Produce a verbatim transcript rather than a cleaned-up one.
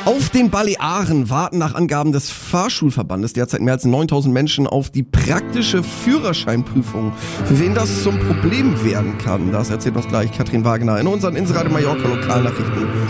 Auf den Balearen warten nach Angaben des Fahrschulverbandes derzeit mehr als neuntausend Menschen auf die praktische Führerscheinprüfung. Für wen das zum Problem werden kann, das erzählt uns gleich Katrin Wagner in unseren Inseradio Mallorca Lokalnachrichten